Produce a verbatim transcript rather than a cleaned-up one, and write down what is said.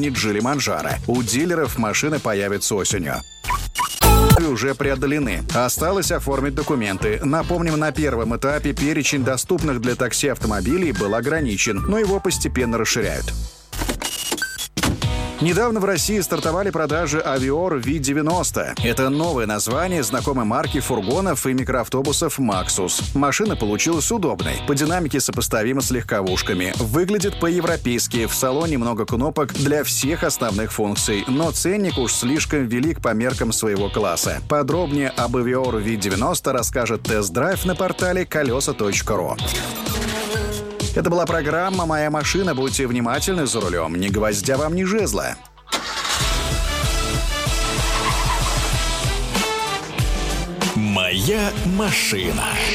мини Geely Manjaro. У дилеров машины появятся осенью. Уже преодолены. Осталось оформить документы. Напомним, на первом этапе перечень доступных для такси автомобилей был ограничен, но его постепенно расширяют. Недавно в России стартовали продажи Avior ви девяносто. Это новое название знакомой марки фургонов и микроавтобусов Maxus. Машина получилась удобной, по динамике сопоставима с легковушками. Выглядит по-европейски, в салоне много кнопок для всех основных функций, но ценник уж слишком велик по меркам своего класса. Подробнее об Avior ви девяносто расскажет тест-драйв на портале колеса точка ру. Это была программа «Моя машина». Будьте внимательны за рулем. Ни гвоздя вам, ни жезла. «Моя машина».